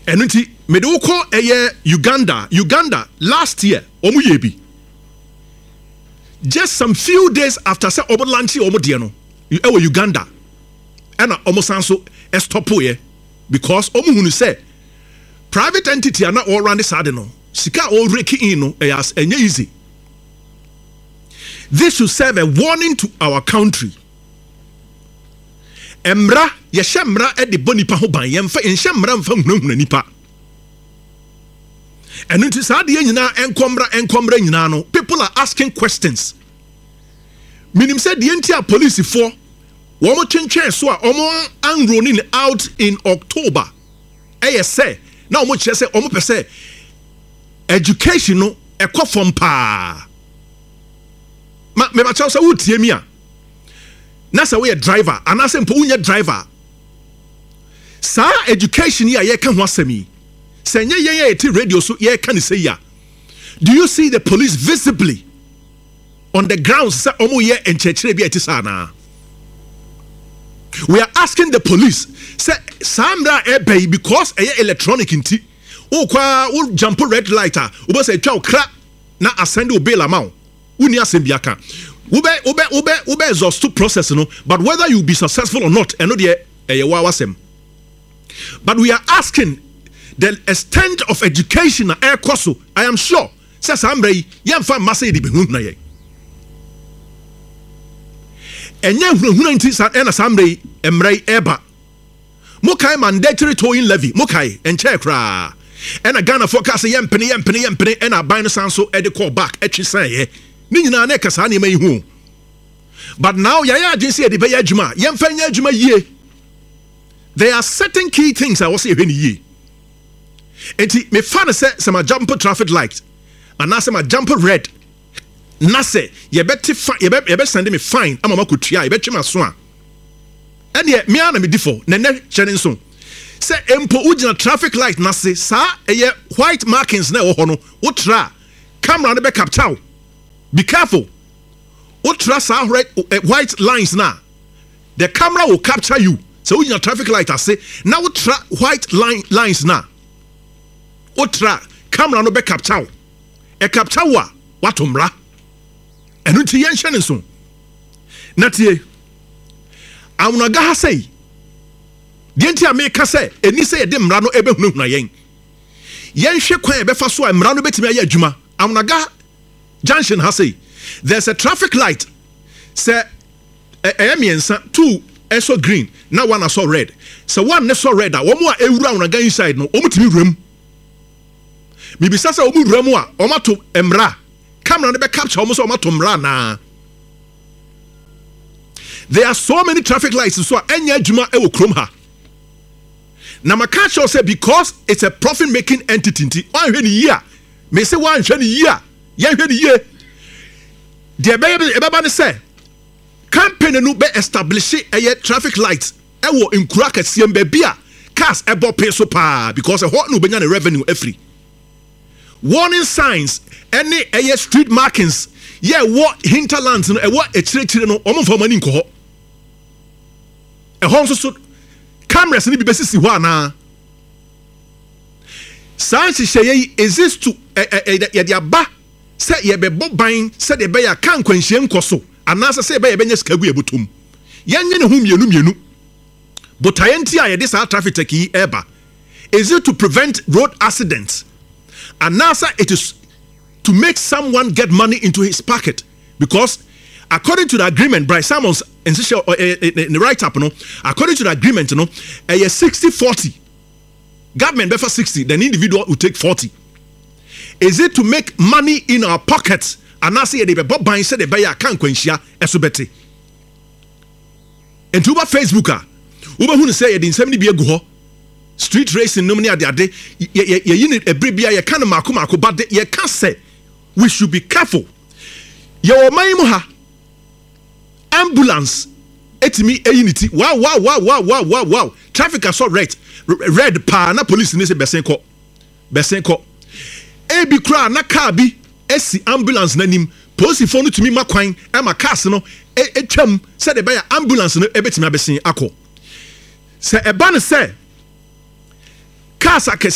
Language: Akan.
And me do call Uganda last year omu yebi. Just some few days after say omo lanchi omo die no ewo Uganda and omo sanso stop here because omo hunu say private entity are not all run this side no sika all reki in no as enye easy. This should serve a warning to our country. Emra yehye mra e de bonipa ho ban yemfa enhye mra mfa hunahuna nipa. And it is hard nyina enkomra nyina no people are asking questions. Minim said the entire police for womo twenchen so a omo enrolling out in October. Say na omo che say omo pese education no ekofom pa. Me ba chaw say wutie mi a. Na say we driver and na say mpo unye driver. Sa education ya ye ka ho asemi. Senye ye eti radio so ye can say ya. Do you see the police visibly on the ground say omo ye enchechire bi eti sana? We are asking the police say samra ebe because eye electronic nti o kwa o jump red light a o say twa okra na ascend o bail amount uni asembia kan ube exhaust to process no, but whether you be successful or not eno de eye wa wasem. But we are asking the extent of education air koso. I am sure says ambre yemfa massa di behun na ye enye hunahuna nti sa na sambre emre eba mokai mandatory towing levy mokai enche kra ena Ghana forecast yempene ena ban no sanso e de call back etwi san ye ni nyina na kasa na mai hu. But now yaya agency e de be adwuma yemfa nya adwuma yie. There are certain key things I was say when ye enti me fa na say some jump traffic light and na say my jump red na say ye be send me fine ama makotua ye be twema so a ene me ana me difo na ne hyene so say empo ugina traffic light na say sa eye white markings na wo ho no wo tra camera no be capture. Be careful. Wo tra sa white lines na the camera will capture you. So ugina traffic light say na wo tra white lines na wo tra camera no be capture. E capture wa watomra enu ti yen hyene so na tie awunaga ha sei de ntia me ka sei eni sei de mra no ebe hunahuna yen hwe kwan ebe fa so a mra no betimi aye adwuma awunaga junction ha sei there's a traffic light say miensa two eso green na one aso red so one ne so red a wo mo a ewura awunaga inside no omutimi wuram mi bisa say omu wuram a omato emra camera no be capture almost omato mra na. There are so many traffic lights so enya adwuma e wo krom ha. Na maka cho say because it's a profit making entity nti wan hwe ni year me say wan hwe ni year ye hwe ni ye de be ba ne say campaign no be establish a traffic lights e wo nkura kasiem ba bia cars e bo pay so pa because e ho no benya ne revenue every warning signs any street markings yeah what hinterlands no e what e chire no omo fa mani nko ho e ho so cameras ni bi besisi ho ana science shey exist to ye dia ba say ye be boban say de be ya kan kwanhie nkoso anasa say be ye benya skagu ebotum yenye ne hu mienu botayenti a ye de sa traffic taki eba is it to prevent road accidents anasa it is to make someone get money into his pocket because according to the agreement Bryce Samuels in the write up no according to the agreement no a 60-40 government better 60 then individual will take 40. Is it to make money in our pockets and I say they be bob say they buy a can kwenhia esobete and to Facebook uba hu say ye din nsem ni bi egu ho street racing no many ade ye yin ebre bia ye kan mako but ye can say we should be careful. Your man ha ambulance etimi eyiniti wow traffic assault red pa na police ni say besenko ebi kra na car bi esi ambulance nanim police phone to me makwan e ma cars no etwam say de be ambulance no ebetimi abesen akọ se eba ne say cars